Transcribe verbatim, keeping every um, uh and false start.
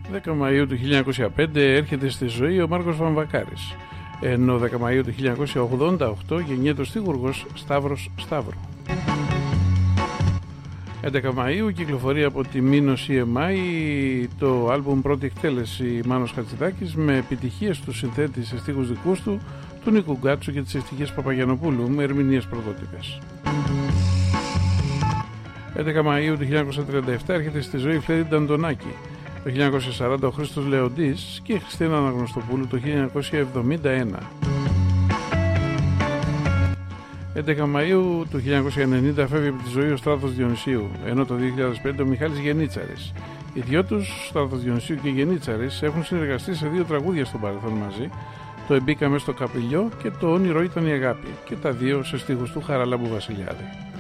δέκα Μαΐου του χίλια εννιακόσια πέντε έρχεται στη ζωή ο Μάρκος Βαμβακάρης, ενώ δέκα Μαΐου του χίλια εννιακόσια ογδόντα οκτώ γεννιέται ο στίχουργος Σταύρος Σταύρου. έντεκα Μαΐου κυκλοφορεί από τη Μίνο σι εμ άι το άλμπουμ Πρώτη Εκτέλεση Μάνος Χατζηδάκης με επιτυχίες του συνθέτη σε στίχους δικούς του, του Νίκου Γκάτσου και τις ευτυχίες Παπαγιανοπούλου με ερμηνείες πρωτότυπες. έντεκα Μαΐου του χίλια εννιακόσια τριάντα επτά έρχεται στη ζωή η Φλέριντα Αντωνάκη. Το χίλια εννιακόσια σαράντα ο Χρήστος Λεοντής και η Χριστίνα Αναγνωστοπούλου το χίλια εννιακόσια εβδομήντα ένα. έντεκα Μαΐου του χίλια εννιακόσια ενενήντα φεύγει από τη ζωή ο Στράτος Διονυσίου, ενώ το δύο χιλιάδες πέντε ο Μιχάλης Γενίτσαρης. Οι δυο τους, Στράτος Διονυσίου και Γενίτσαρης, έχουν συνεργαστεί σε δύο τραγούδια στο παρελθόν μαζί, το «Εμπήκαμε στο Καπηλιό» και το «Όνειρο ήταν η αγάπη», και τα δύο σε στίχους του Χαράλαμπου Βασιλιάδη.